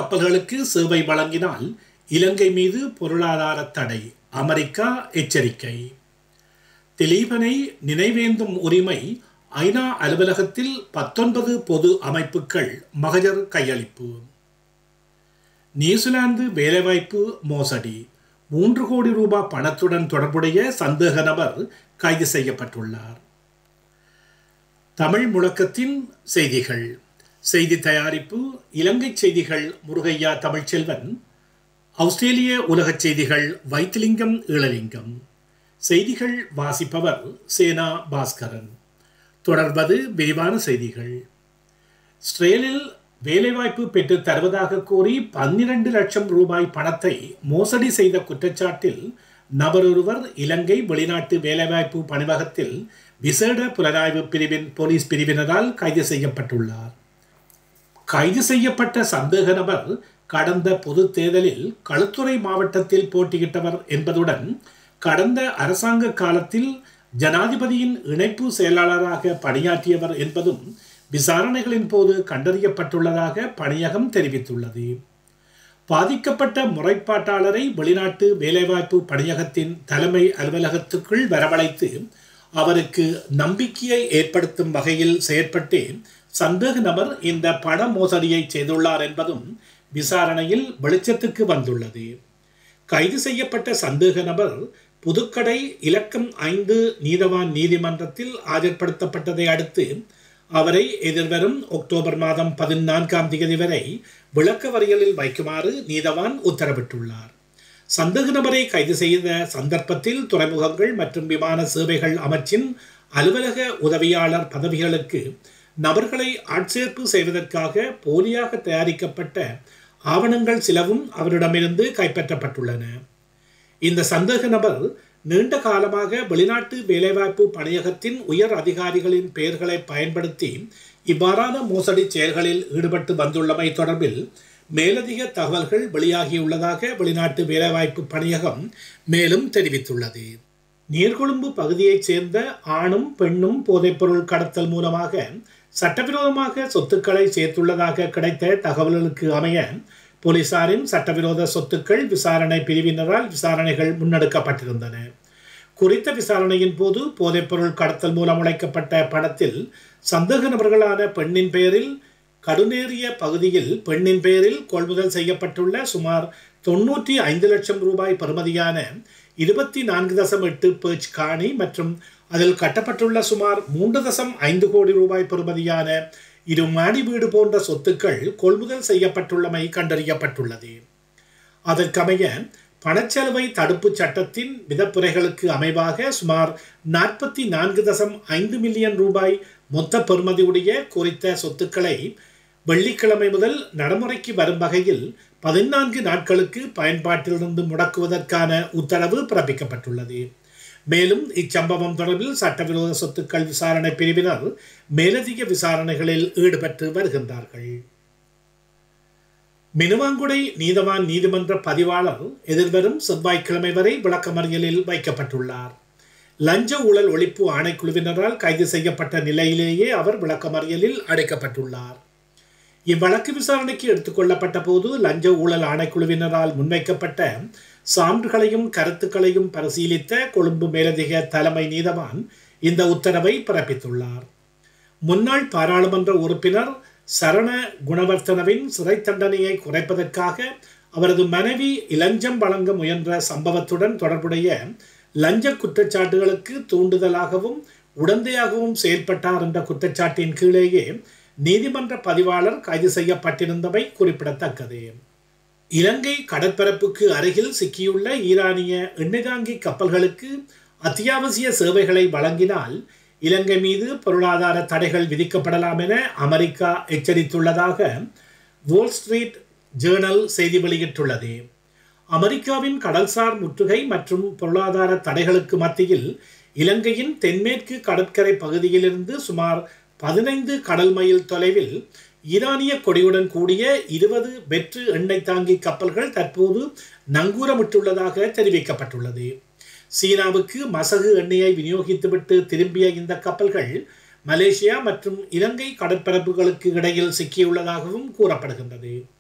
கப்பல்களுக்கு சேவை வழங்கினால் இலங்கை மீது பொருளாதார தடை, அமெரிக்கா எச்சரிக்கை. திலீபனை நினைவேந்தும் உரிமை ஐநா அலுவலகத்தில் 19 பொது அமைப்புகள் மகஜர் கையளிப்பு. நியூசிலாந்து வேலைவாய்ப்பு மோசடி, 3 கோடி ரூபாய் பணத்துடன் தொடர்புடைய சந்தேக நபர் கைது செய்யப்பட்டுள்ளார். தமிழ் முழக்கத்தின் செய்திகள். செய்தி தயாரிப்பு இலங்கை செய்திகள் முருகையா தமிழ்ச்செல்வன். ஆஸ்திரேலிய உலகச் செய்திகள் வைத்திலிங்கம் ஈழலிங்கம். செய்திகள் வாசிப்பவர் சேனா பாஸ்கரன். தொடர்வது விரிவான செய்திகள். இஸ்ரேலில் வேலைவாய்ப்பு பெற்று தருவதாக கூறி 12 லட்சம் ரூபாய் பணத்தை மோசடி செய்த குற்றச்சாட்டில் நபரொருவர் இலங்கை வெளிநாட்டு வேலைவாய்ப்பு பணிவகத்தில் விசேட புலனாய்வு பிரிவின் போலீஸ் பிரிவினரால் கைது செய்யப்பட்டுள்ளார். கைது செய்யப்பட்ட சந்தேக நபர் கடந்த பொது தேர்தலில் களுத்துறை மாவட்டத்தில் போட்டியிட்டவர் என்பதுடன் கடந்த அரசாங்க காலத்தில் ஜனாதிபதியின் இணைப்பு செயலாளராக பணியாற்றியவர் என்பதும் விசாரணைகளின் போது கண்டறியப்பட்டுள்ளதாக பணியகம் தெரிவித்துள்ளது. பாதிக்கப்பட்ட முறைப்பாட்டாளரை வெளிநாட்டு வேலைவாய்ப்பு பணியகத்தின் தலைமை அலுவலகத்துக்குள் வரவழைத்து அவருக்கு நம்பிக்கையை ஏற்படுத்தும் வகையில் செயற்பட்டு சந்தேக நபர் இந்த பண மோசடியை செய்துள்ளார் என்பதும் விசாரணையில் வெளிச்சத்துக்கு வந்துள்ளது. கைது செய்யப்பட்ட சந்தேக நபர் புதுக்கடை இலக்கம் 5 நீதவான் நீதிமன்றத்தில் ஆஜர்படுத்தப்பட்டதை அடுத்து அவரை எதிர்வரும் அக்டோபர் மாதம் 14ஆம் தேதி வரை விளக்க வரியலில் வைக்குமாறு நீதவான் உத்தரவிட்டுள்ளார். சந்தேக நபரை கைது செய்த சந்தர்ப்பத்தில் துறைமுகங்கள் மற்றும் விமான சேவைகள் அமைச்சின் அலுவலக உதவியாளர் பதவிகளுக்கு நபர்களை ஆட்சேர்ப்பு செய்வதற்காக போலியாக தயாரிக்கப்பட்ட ஆவணங்கள் சிலவும் அவரிடமிருந்து கைப்பற்றப்பட்டுள்ளன. இந்த சந்தேக நபர் நீண்ட காலமாக வெளிநாட்டு வேலைவாய்ப்பு பணியகத்தின் உயர் அதிகாரிகளின் பெயர்களை பயன்படுத்தி இவ்வாறான மோசடி செயல்களில் ஈடுபட்டு வந்துள்ளமை தொடர்பில் மேலதிக தகவல்கள் வெளியாகியுள்ளதாக வெளிநாட்டு வேலைவாய்ப்பு பணியகம் மேலும் தெரிவித்துள்ளது. நீர்கொழும்பு பகுதியைச் சேர்ந்த ஆணும் பெண்ணும் போதைப்பொருள் கடத்தல் மூலமாக சட்டவிரோதமாக சொத்துக்களை சேர்த்துள்ளதாக கிடைத்த தகவல்களுக்கு அமைய போலீசாரின் சட்டவிரோத சொத்துக்கள் விசாரணை பிரிவினரால் விசாரணைகள் முன்னெடுக்கப்பட்டிருந்தன. குறித்த விசாரணையின் போது போதைப்பொருள் கடத்தல் மூலம் உழைக்கப்பட்ட பணத்தில் சந்தேக நபர்களான பெண்ணின் பெயரில் கடுநேரிய பகுதியில் பெண்ணின் பெயரில் கொள்முதல் செய்யப்பட்டுள்ள சுமார் 95 லட்சம் ரூபாய் பெறுமதியான 24.8 பேர்ச் காணி மற்றும் அதில் கட்டப்பட்டுள்ள சுமார் 3.5 கோடி ரூபாய் பெறுமதியான 2 மாடி வீடு போன்ற சொத்துக்கள் கொள்முதல் செய்யப்பட்டுள்ளமை கண்டறியப்பட்டுள்ளது. அதற்கமைய பணச்செலவை தடுப்பு சட்டத்தின் விதிப்புரைகளுக்கு அமைவாக சுமார் 44.5 மில்லியன் ரூபாய் மொத்த பெறுமதியுடைய குறித்த சொத்துக்களை வெள்ளிக்கிழமை முதல் நடைமுறைக்கு வரும் வகையில் 14 நாட்களுக்கு பயன்பாட்டிலிருந்து முடக்குவதற்கான உத்தரவு பிறப்பிக்கப்பட்டுள்ளது. மேலும் இச்சம்பவம் தொடர்பில் சட்டவிரோத சொத்துக்கள் விசாரணை பிரிவினர் மேலதிக விசாரணைகளில் ஈடுபட்டு வருகின்றார்கள். மினுவாங்குடை நீதவான் நீதிமன்ற பதிவாளர் எதிர்வரும் செவ்வாய்க்கிழமை வரை விளக்கமறியலில் வைக்கப்பட்டுள்ளார். லஞ்ச ஊழல் ஒழிப்பு ஆணைக்குழுவினரால் கைது செய்யப்பட்ட நிலையிலேயே அவர் விளக்கமறியலில் அடைக்கப்பட்டுள்ளார். இவ்வழக்கு விசாரணைக்கு எடுத்துக்கொள்ளப்பட்ட போது லஞ்ச ஊழல் ஆணைக்குழுவினரால் முன்வைக்கப்பட்ட சான்றுகளையும் கருத்துக்களையும் பரிசீலித்த கொழும்பு மேலதிக தலைமை நீதவான் இந்த உத்தரவை பிறப்பித்துள்ளார். முன்னாள் பாராளுமன்ற உறுப்பினர் சரண குணவர்த்தனவின் சிறை தண்டனையை குறைப்பதற்காக அவரது மனைவி இலஞ்சம் வழங்க முயன்ற சம்பவத்துடன் தொடர்புடைய லஞ்ச குற்றச்சாட்டுகளுக்கு தூண்டுதலாகவும் உடந்தையாகவும் செயல்பட்டார் என்ற குற்றச்சாட்டின் கீழேயே நீதிமன்ற பதிவாளர் கைது செய்யப்பட்டிருந்தமை குறிப்பிடத்தக்கது. இலங்கை கடற்பரப்புக்கு அருகில் சிக்கியுள்ள ஈரானிய எண்ணெய் தாங்கி கப்பல்களுக்கு அத்தியாவசிய சேவைகளை வழங்கினால் இலங்கை மீது பொருளாதார தடைகள் விதிக்கப்படலாம் என அமெரிக்கா எச்சரித்துள்ளதாக வால் ஸ்ட்ரீட் ஜேர்னல் செய்தி வெளியிட்டுள்ளது. அமெரிக்காவின் கடல்சார் முற்றுகை மற்றும் பொருளாதார தடைகளுக்கு மத்தியில் இலங்கையின் தென்மேற்கு கடற்கரை பகுதியிலிருந்து சுமார் 15 கடல் மைல் தொலைவில் ஈரானிய கொடியுடன் கூடிய 20 வெற்று எண்ணெய் தாங்கி கப்பல்கள் தற்போது நங்கூரமிட்டுள்ளதாக தெரிவிக்கப்பட்டுள்ளது. சீனாவுக்கு மசகு எண்ணெயை விநியோகித்துவிட்டு திரும்பிய இந்த கப்பல்கள் மலேசியா மற்றும் இலங்கை கடற்பரப்புகளுக்கு இடையில் சிக்கியுள்ளதாகவும் கூறப்படுகின்றது.